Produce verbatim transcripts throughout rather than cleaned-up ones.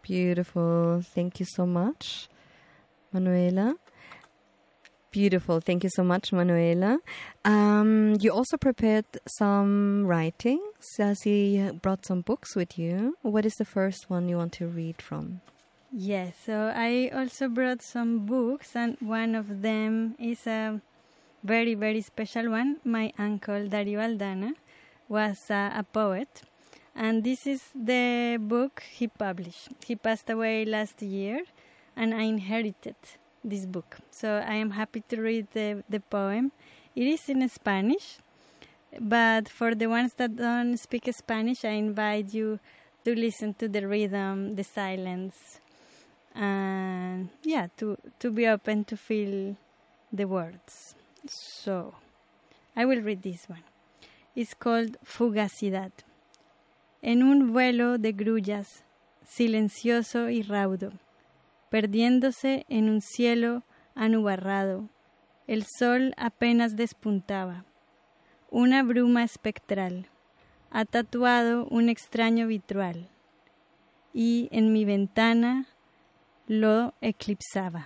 Beautiful. Thank you so much, Manuela. Beautiful. Thank you so much, Manuela. Um, you also prepared some writings. Sassy brought some books with you. What is the first one you want to read from? Yes, so I also brought some books, and one of them is a very, very special one. My uncle, Dario Aldana, was uh, a poet, and this is the book he published. He passed away last year, and I inherited this book. So I am happy to read the, the poem. It is in Spanish, but for the ones that don't speak Spanish, I invite you to listen to the rhythm, the silence, and yeah, to, to be open to feel the words. So I will read this one. It's called Fugacidad. En un vuelo de grullas, silencioso y raudo, perdiéndose en un cielo anubarrado, el sol apenas despuntaba. Una bruma espectral ha tatuado un extraño vitral y en mi ventana lo eclipsaba.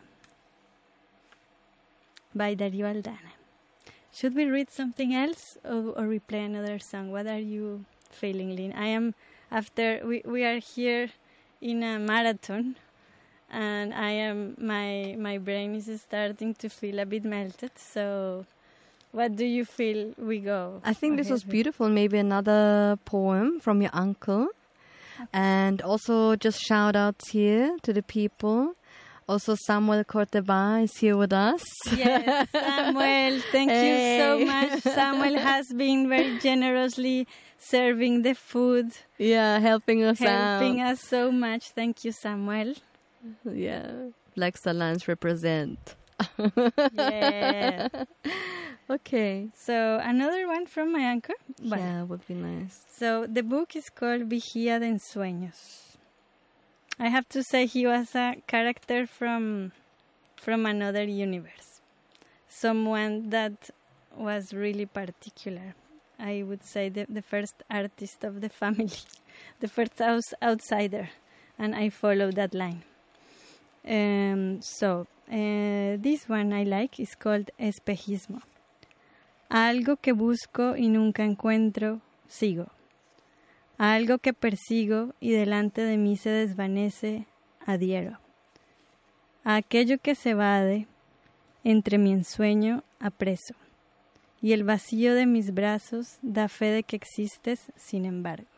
By Dario Aldana. Should we read something else or, or we play another song? What are you feeling, Lynn? I am after we, we are here in a marathon. And I am my my brain is starting to feel a bit melted. So, what do you feel we go? I think this was with? beautiful. Maybe another poem from your uncle, okay. And also just shout outs here to the people. Also, Samuel Corteba is here with us. Yes, Samuel, thank hey. you so much. Samuel has been very generously serving the food. Yeah, helping us helping out. us so much. Thank you, Samuel. Yeah, Black Star Lines represent. Yeah. Okay. So another one from my uncle. Yeah, would be nice. So the book is called Vigía de Ensueños. I have to say he was a character from from another universe. Someone that was really particular. I would say the, the first artist of the family. The first house outsider. And I follow that line. Um, so, uh, this one I like is called Espejismo. A algo que busco y nunca encuentro, sigo. A algo que persigo y delante de mí se desvanece, adhiero. A aquello que se evade, entre mi ensueño apreso. Y el vacío de mis brazos da fe de que existes, sin embargo.